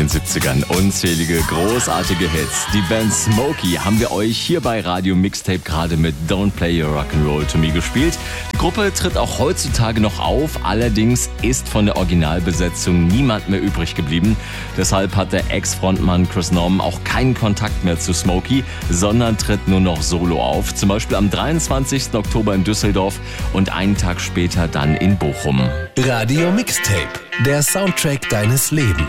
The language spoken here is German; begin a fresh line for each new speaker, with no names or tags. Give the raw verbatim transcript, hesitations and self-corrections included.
den siebzigern. Unzählige großartige Hits. Die Band Smokey haben wir euch hier bei Radio Mixtape gerade mit Don't Play Your Rock'n'Roll to Me gespielt. Die Gruppe tritt auch heutzutage noch auf, allerdings ist von der Originalbesetzung niemand mehr übrig geblieben. Deshalb hat der Ex-Frontmann Chris Norman auch keinen Kontakt mehr zu Smokey, sondern tritt nur noch solo auf. Zum Beispiel am dreiundzwanzigsten Oktober in Düsseldorf und einen Tag später dann in Bochum.
Radio Mixtape, der Soundtrack deines Lebens.